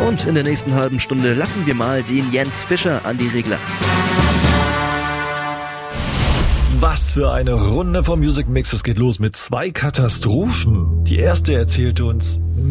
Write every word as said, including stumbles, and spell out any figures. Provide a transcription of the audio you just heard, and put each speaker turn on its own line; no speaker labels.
Und in der nächsten halben Stunde lassen wir mal den Jens Fischer an die Regler.
Was für eine Runde vom Music Mix. Es geht los mit zwei Katastrophen. Die erste erzählt uns: